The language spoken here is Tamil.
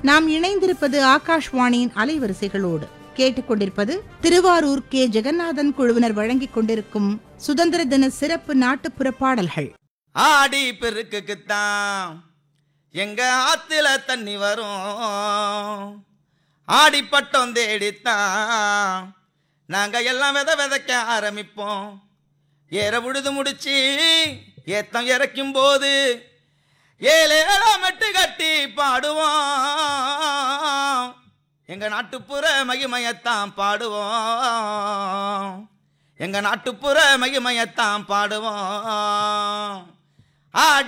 நாம் இணைந்திருப்பது ஆகாஷ்வாணியின் அலைவரிசைகளோடு. கேட்டுக்கொண்டிருப்பது திருவாரூர் கே ஜெகநாதன் குழுவினர் வழங்கிக் கொண்டிருக்கும் சுதந்திர தின சிறப்பு நாட்டுப்புற பாடல்கள். ஆடி பெருக்குத்தான் எங்க ஆத்துல தண்ணி வரும், ஆடி பட்டம் தேடித்தான் நாங்க எல்லாம் விதைக்க ஆரம்பிப்போம். ஏற உழுது முடிச்சு ஏத்தம் இறக்கும் போது ஏழேழா மெட்டு கட்டி பாடுவோம். எங்க நாட்டுப்புற மகிமையத்தான் பாடுவோம், எங்க நாட்டுப்புற மகிமையத்தான் பாடுவோம். ஆடி